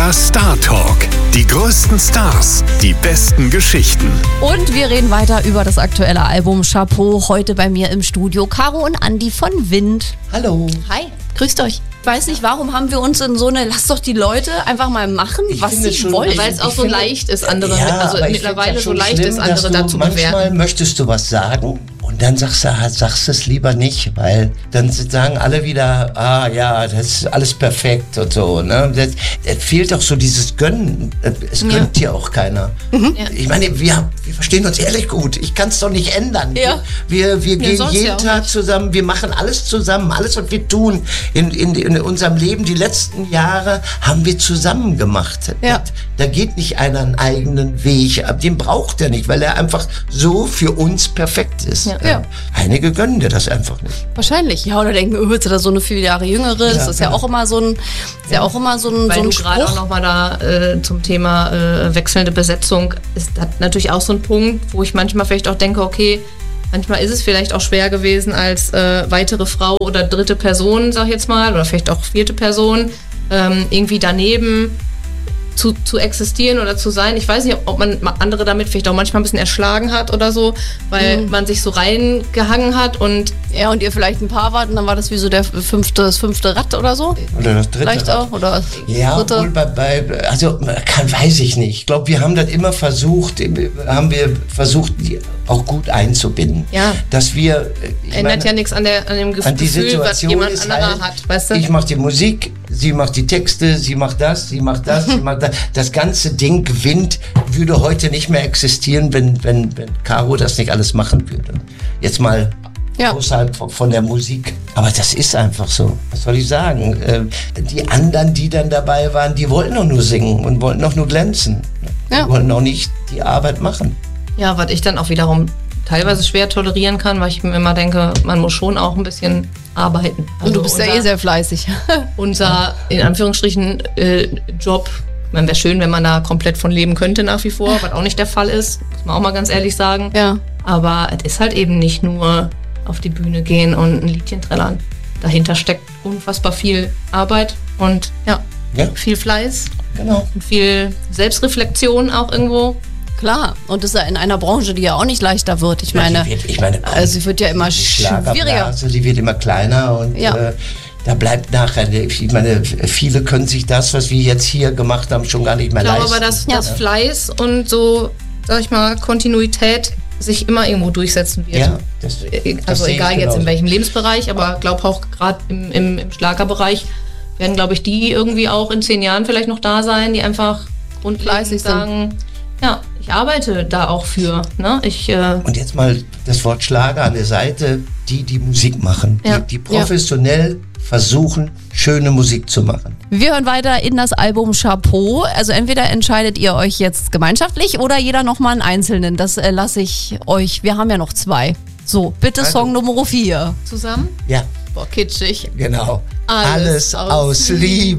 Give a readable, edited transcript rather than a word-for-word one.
Der Star Talk. Die größten Stars, die besten Geschichten. Und wir reden weiter über das aktuelle Album Chapeau. Heute bei mir im Studio Caro und Andi von Wind. Hallo. Hi, grüßt euch. Ich weiß nicht, warum haben wir uns in so eine, lass doch die Leute einfach mal machen, was sie wollen. Weil es auch so leicht ist, andere, aber ich mittlerweile find's so schon leicht schlimm, ist, andere dazu bewerten. Manchmal möchtest du was sagen und dann sagst du es lieber nicht, weil dann sagen alle wieder, das ist alles perfekt und so. Ne? Das fehlt doch so dieses Gönnen. Es gönnt dir auch keiner. Ich meine, wir verstehen uns ehrlich gut. Ich kann es doch nicht ändern. Ja. Wir gehen jeden ja Tag zusammen, wir machen alles zusammen, alles, was wir tun in unserem Leben. Die letzten Jahre haben wir zusammen gemacht. Ja. Da geht nicht einer einen eigenen Weg. Den braucht er nicht, weil er einfach so für uns perfekt ist. Ja. Einige gönnen dir das einfach nicht. Wahrscheinlich, ja, oder denken, ist er so eine 4 Jahre jüngere, das ist ja auch immer so ein, Weil du Spruch. gerade auch nochmal da zum Thema wechselnde Besetzung, ist das natürlich auch so ein Punkt, wo ich manchmal vielleicht auch denke, okay, manchmal ist es vielleicht auch schwer gewesen als weitere Frau oder dritte Person, sag ich jetzt mal, oder vielleicht auch vierte Person, irgendwie daneben zu existieren oder zu sein. Ich weiß nicht, ob man andere damit vielleicht auch manchmal ein bisschen erschlagen hat oder so, weil man sich so reingehangen hat und Ja, und ihr vielleicht ein Paar wart und dann war das wie so das fünfte Rad oder so? Oder das dritte. Vielleicht auch, oder Ja, dritte? obwohl weiß ich nicht. Ich glaube, wir haben das immer versucht, die auch gut einzubinden. Ja. Dass wir, ändert ja nichts an dem an die Gefühl, was Situation jemand ist anderer halt, hat, weißt du? ich mache die Musik, sie macht die Texte, sie macht das, sie macht das, sie macht das. Das ganze Ding gewinnt, würde heute nicht mehr existieren, wenn Caro das nicht alles machen würde. Jetzt mal außerhalb von der Musik. Aber das ist einfach so. Was soll ich sagen? Die anderen, die dann dabei waren, die wollten auch nur singen und wollten auch nur glänzen. Ja. Die wollten auch nicht die Arbeit machen. Ja, was ich dann auch wiederum teilweise schwer tolerieren kann, weil ich mir immer denke, man muss schon auch ein bisschen arbeiten. Und du bist ja sehr fleißig. Unser, in Anführungsstrichen, Job, man wäre schön, wenn man da komplett von leben könnte nach wie vor, was auch nicht der Fall ist, muss man auch mal ganz ehrlich sagen. Ja. Aber es ist halt eben nicht nur auf die Bühne gehen und ein Liedchen trällern. Dahinter steckt unfassbar viel Arbeit und viel Fleiß. Genau. Und viel Selbstreflexion auch irgendwo. Klar, und das ist ja in einer Branche, die ja auch nicht leichter wird. Ich meine, sie wird ja immer die schwieriger. Schlagerblase, die wird immer kleiner und da bleibt nachher, ich meine, viele können sich das, was wir jetzt hier gemacht haben, schon gar nicht mehr leisten. Ich glaube aber, dass Fleiß und so, sag ich mal, Kontinuität sich immer irgendwo durchsetzen wird. Ja, also egal jetzt in welchem Lebensbereich, aber ich glaube auch gerade im Schlagerbereich werden, glaube ich, die irgendwie auch in 10 Jahren vielleicht noch da sein, die einfach grundlegend sagen, ja, ich arbeite da auch für. Ne? Und jetzt mal das Wort Schlager an der Seite, die Musik machen, die professionell versuchen, schöne Musik zu machen. Wir hören weiter in das Album Chapeau. Also entweder entscheidet ihr euch jetzt gemeinschaftlich oder jeder nochmal einen einzelnen. Das lasse ich euch. Wir haben ja noch 2. So, bitte also, Song Nummer 4. Zusammen? Ja. Boah, kitschig. Genau. Alles aus Liebe.